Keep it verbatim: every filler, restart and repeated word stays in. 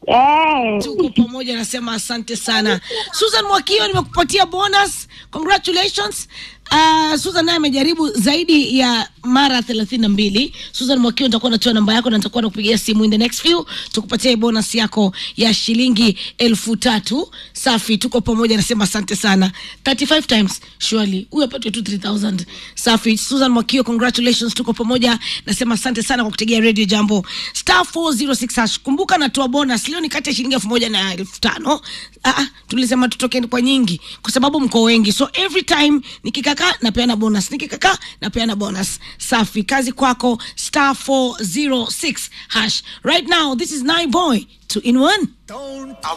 Eh. Tuko pamoja, nasema asante sana. Susan Mwakio, nimekupatia bonus. Congratulations. Uh, Susan naye amejaribu zaidi ya mara thelathini na mbili. Susan Mwakio, nitakuwa natoa namba yako na nitakuwa nakupigia simu in the next few tukupatie bonus yako ya shilingi elfu tatu. Safi, tuko pamoja, nasema asante sana. thirty-five times surely huyu apatwe tu three thousand. Safi, Susan Mwakio, congratulations, tuko pamoja, nasema asante sana kwa kutegea Radio Jambo. Star four zero six hash. Kumbuka natoa bonus leo ni kati ya shilingi elfu moja na elfu tano. Ah ah, tulisema tutoke kwa nyingi kwa sababu mko wengi. So every time nikikaka napeana bonus, nikikaka napeana bonus. Safi, kazi kwako. Star four zero six hash. Right now this is Nine Boy two in one. Don't